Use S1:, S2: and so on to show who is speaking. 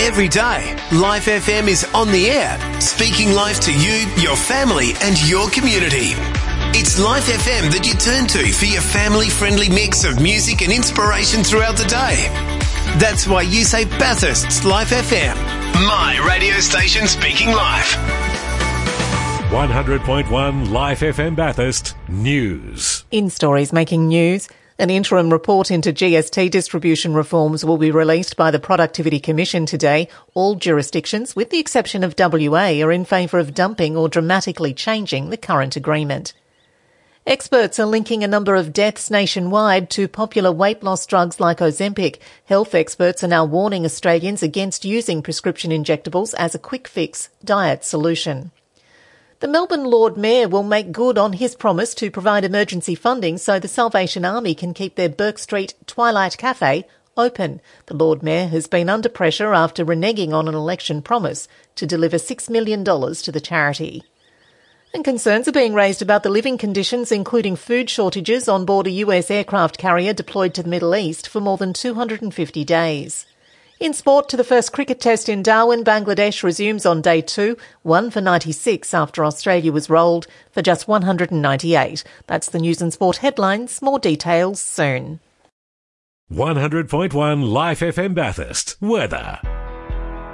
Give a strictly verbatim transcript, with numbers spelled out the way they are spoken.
S1: Every day, Life F M is on the air, speaking life to you, your family and your community. It's Life F M that you turn to for your family-friendly mix of music and inspiration throughout the day. That's why you say Bathurst's Life F M, my radio station speaking life.
S2: one hundred point one Life F M Bathurst News.
S3: In stories making news, an interim report into G S T distribution reforms will be released by the Productivity Commission today. All jurisdictions, with the exception of W A, are in favour of dumping or dramatically changing the current agreement. Experts are linking a number of deaths nationwide to popular weight loss drugs like Ozempic. Health experts are now warning Australians against using prescription injectables as a quick fix diet solution. The Melbourne Lord Mayor will make good on his promise to provide emergency funding so the Salvation Army can keep their Burke Street Twilight Cafe open. The Lord Mayor has been under pressure after reneging on an election promise to deliver six million dollars to the charity. And concerns are being raised about the living conditions, including food shortages on board a U S aircraft carrier deployed to the Middle East for more than two hundred fifty days. In sport, to the first cricket test in Darwin, Bangladesh resumes on day two, one for ninety-six after Australia was rolled for just one hundred ninety-eight. That's the news and sport headlines. More details soon.
S2: one hundred point one Life F M Bathurst. Weather.